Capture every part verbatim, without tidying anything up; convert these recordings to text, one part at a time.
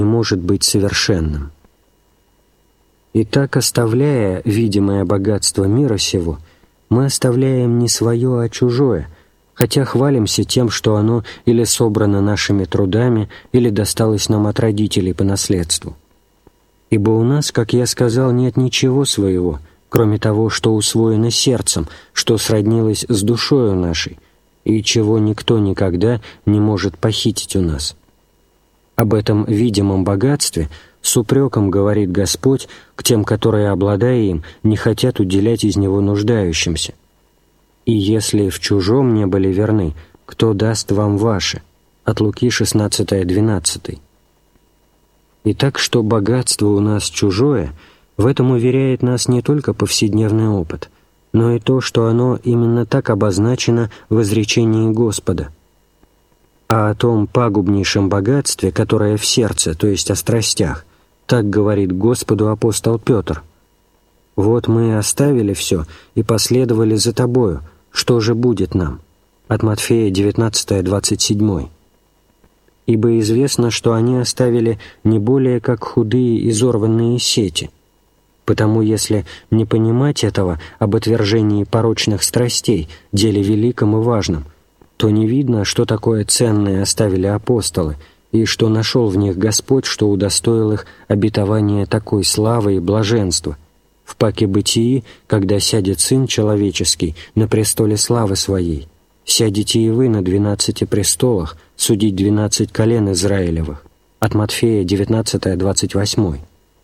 не может быть совершенным. Итак, оставляя видимое богатство мира сего, мы оставляем не свое, а чужое, хотя хвалимся тем, что оно или собрано нашими трудами, или досталось нам от родителей по наследству. Ибо у нас, как я сказал, нет ничего своего, кроме того, что усвоено сердцем, что сроднилось с душою нашей, и чего никто никогда не может похитить у нас. Об этом видимом богатстве с упреком говорит Господь к тем, которые, обладая им, не хотят уделять из него нуждающимся. «И если в чужом не были верны, кто даст вам ваше?» От Луки шестнадцать двенадцать. Итак, что богатство у нас чужое, в этом уверяет нас не только повседневный опыт, но и то, что оно именно так обозначено в изречении Господа. А о том пагубнейшем богатстве, которое в сердце, то есть о страстях, так говорит Господу апостол Петр: «Вот мы оставили все и последовали за Тобою, что же будет нам?» От Матфея девятнадцать двадцать семь. «Ибо известно, что они оставили не более как худые изорванные сети. Потому если не понимать этого об отвержении порочных страстей, деле великом и важном, то не видно, что такое ценное оставили апостолы, и что нашел в них Господь, что удостоил их обетования такой славы и блаженства, в паке бытии, когда сядет Сын Человеческий на престоле славы Своей, сядете и вы на двенадцати престолах судить двенадцать колен Израилевых». От Матфея девятнадцать двадцать восемь.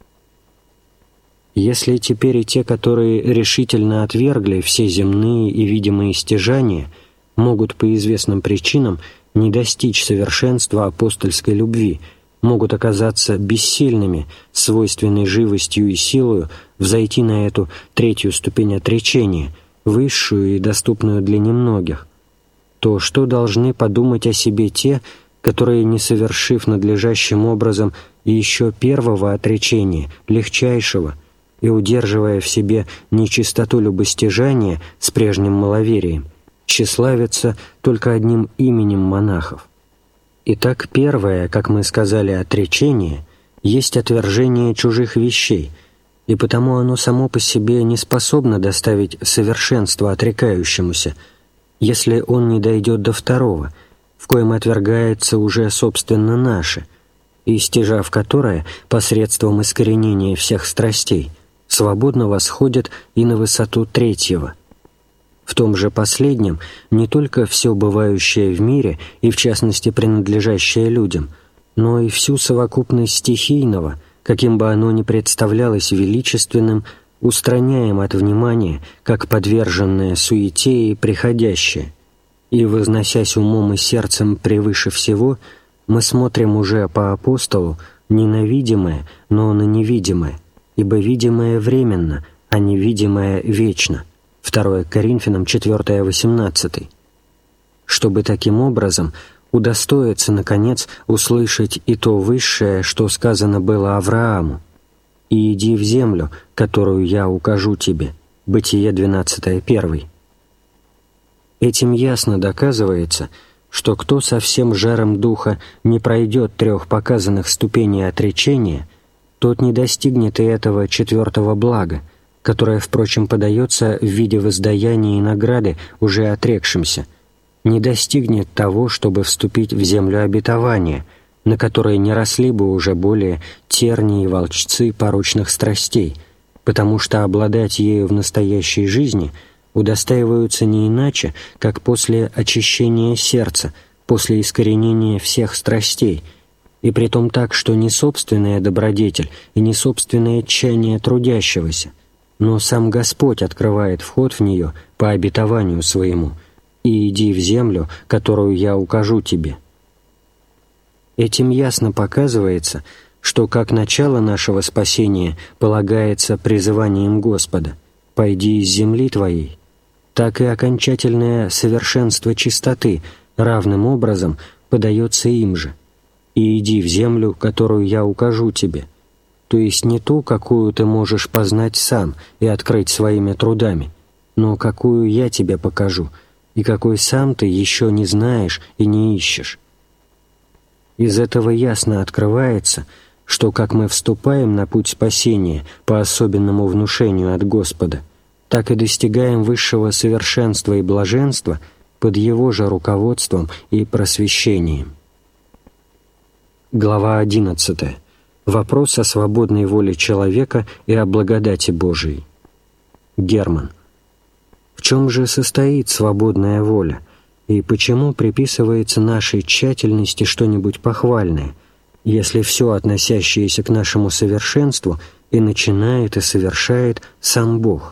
Если теперь и те, которые решительно отвергли все земные и видимые стяжания, могут по известным причинам не достичь совершенства апостольской любви, могут оказаться бессильными, свойственной живостью и силою, взойти на эту третью ступень отречения, высшую и доступную для немногих, то что должны подумать о себе те, которые, не совершив надлежащим образом и еще первого отречения, легчайшего, и удерживая в себе нечистоту любостяжания с прежним маловерием, тщеславятся только одним именем монахов? Итак, первое, как мы сказали, отречение есть отвержение чужих вещей, и потому оно само по себе не способно доставить совершенство отрекающемуся, если он не дойдет до второго, в коем отвергается уже собственно наше, и стяжав которое посредством искоренения всех страстей свободно восходит и на высоту третьего. В том же последнем не только все бывающее в мире и в частности принадлежащее людям, но и всю совокупность стихийного, каким бы оно ни представлялось величественным, устраняем от внимания, как подверженное суете и приходящее, и, возносясь умом и сердцем превыше всего, мы смотрим уже по апостолу не на видимое, но на невидимое, ибо видимое временно, а невидимое вечно». второе Коринфянам четыре восемнадцать. Чтобы таким образом удостоиться, наконец, услышать и то высшее, что сказано было Аврааму: «И иди в землю, которую я укажу тебе». Бытие двенадцать один. Этим ясно доказывается, что кто со всем жаром духа не пройдет трех показанных ступеней отречения, тот не достигнет и этого четвертого блага, которое, впрочем, подается в виде воздаяния и награды уже отрекшимся, не достигнет того, чтобы вступить в землю обетования, на которой не росли бы уже более терни и волчцы порочных страстей, потому что обладать ею в настоящей жизни удостаиваются не иначе, как после очищения сердца, после искоренения всех страстей, и притом так, что не собственная добродетель и не собственное тчание трудящегося, но сам Господь открывает вход в нее по обетованию своему: «И иди в землю, которую я укажу тебе». Этим ясно показывается, что как начало нашего спасения полагается призыванием Господа «Пойди из земли твоей», так и окончательное совершенство чистоты равным образом подается им же: «И иди в землю, которую я укажу тебе», то есть не ту, какую ты можешь познать сам и открыть своими трудами, но какую я тебе покажу, и какой сам ты еще не знаешь и не ищешь. Из этого ясно открывается, что как мы вступаем на путь спасения по особенному внушению от Господа, так и достигаем высшего совершенства и блаженства под Его же руководством и просвещением. Глава одиннадцатая. Вопрос о свободной воле человека и о благодати Божией. Герман. В чем же состоит свободная воля, и почему приписывается нашей тщательности что-нибудь похвальное, если все, относящееся к нашему совершенству, и начинает, и совершает сам Бог?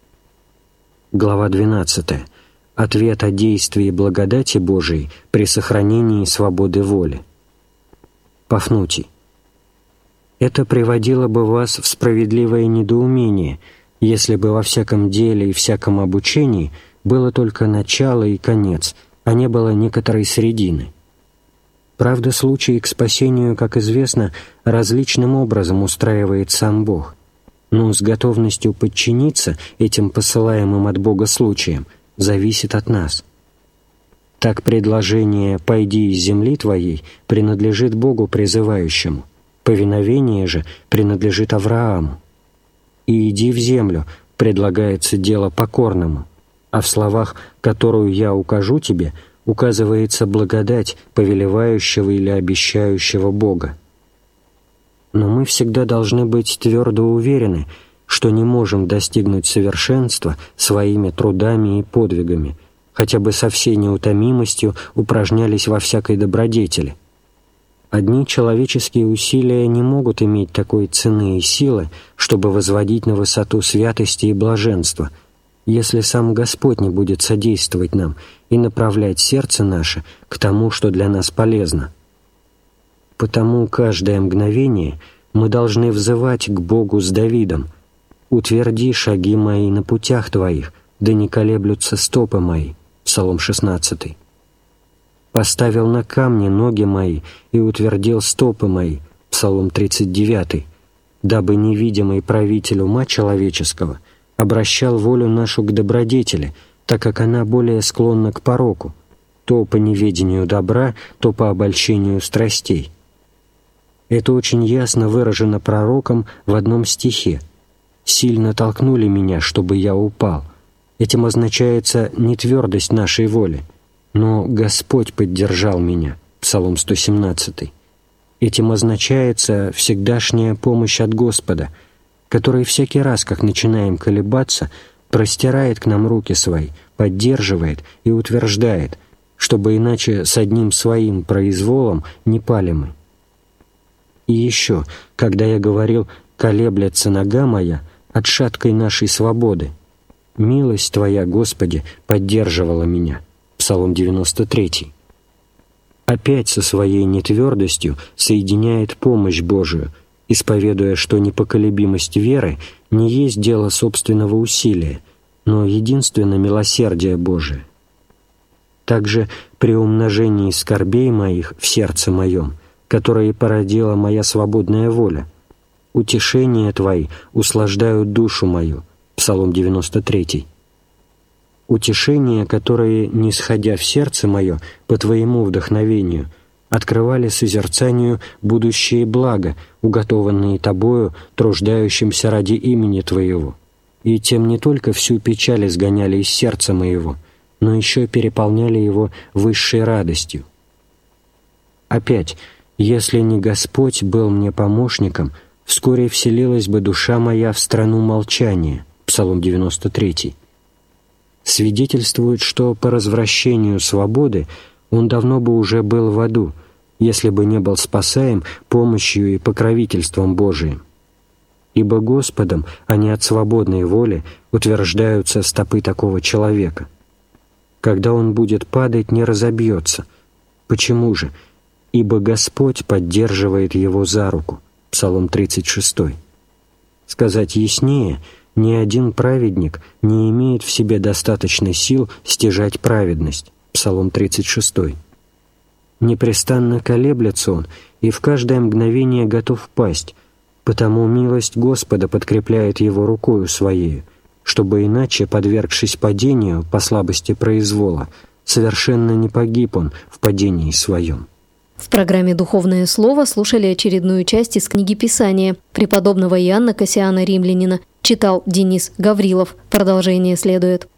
Глава двенадцатая. Ответ о действии благодати Божией при сохранении свободы воли. Пафнутий. Это приводило бы вас в справедливое недоумение, если бы во всяком деле и всяком обучении было только начало и конец, а не было некоторой средины. Правда, случай к спасению, как известно, различным образом устраивает сам Бог, но с готовностью подчиниться этим посылаемым от Бога случаям зависит от нас. Так предложение «пойди из земли твоей» принадлежит Богу призывающему, повиновение же принадлежит Аврааму. «И иди в землю» предлагается дело покорному, а в словах «которую я укажу тебе» указывается благодать повелевающего или обещающего Бога. Но мы всегда должны быть твердо уверены, что не можем достигнуть совершенства своими трудами и подвигами, хотя бы со всей неутомимостью упражнялись во всякой добродетели. Одни человеческие усилия не могут иметь такой цены и силы, чтобы возводить на высоту святости и блаженства, если сам Господь не будет содействовать нам и направлять сердце наше к тому, что для нас полезно. Потому каждое мгновение мы должны взывать к Богу с Давидом: «Утверди шаги мои на путях твоих, да не колеблются стопы мои» Псалом шестнадцатый. «Поставил на камни ноги мои и утвердил стопы мои» Псалом тридцать девятый, «дабы невидимый правитель ума человеческого обращал волю нашу к добродетели, так как она более склонна к пороку, то по неведению добра, то по обольщению страстей». Это очень ясно выражено пророком в одном стихе: «Сильно толкнули меня, чтобы я упал». Этим означается не твердость нашей воли, но «Господь поддержал меня» Псалом сто семнадцатый. Этим означается всегдашняя помощь от Господа, который всякий раз, как начинаем колебаться, простирает к нам руки свои, поддерживает и утверждает, чтобы иначе с одним своим произволом не пали мы. И еще, когда я говорил «колеблется нога моя» от шаткой нашей свободы, «Милость Твоя, Господи, поддерживала меня» Псалом девяносто третий. Опять со своей нетвердостью соединяет помощь Божию, исповедуя, что непоколебимость веры не есть дело собственного усилия, но единственно милосердие Божие. Также при умножении скорбей моих в сердце моем, которое породила моя свободная воля, утешения Твои услаждают душу мою Псалом девяносто третий. Утешения, которые, нисходя в сердце мое по Твоему вдохновению, открывали созерцанию будущее благо, уготованные Тобою, труждающимся ради имени Твоего, и тем не только всю печаль изгоняли из сердца моего, но еще переполняли его высшей радостью. Опять, если не Господь был мне помощником, вскоре вселилась бы душа моя в страну молчания, Псалом девяносто третий. Свидетельствует, что по развращению свободы он давно бы уже был в аду, если бы не был спасаем помощью и покровительством Божиим. Ибо Господом, а не от свободной воли, утверждаются стопы такого человека. Когда он будет падать, не разобьется. Почему же? Ибо Господь поддерживает его за руку. Псалом тридцать шестой. Сказать яснее, ни один праведник не имеет в себе достаточно сил стяжать праведность. Псалом тридцать шестой. Непрестанно колеблется он и в каждое мгновение готов пасть, потому милость Господа подкрепляет его рукою своею, чтобы иначе, подвергшись падению по слабости произвола, совершенно не погиб он в падении своем. В программе «Духовное слово» слушали очередную часть из книги Писания преподобного Иоанна Кассиана Римлянина. Читал Денис Гаврилов. Продолжение следует.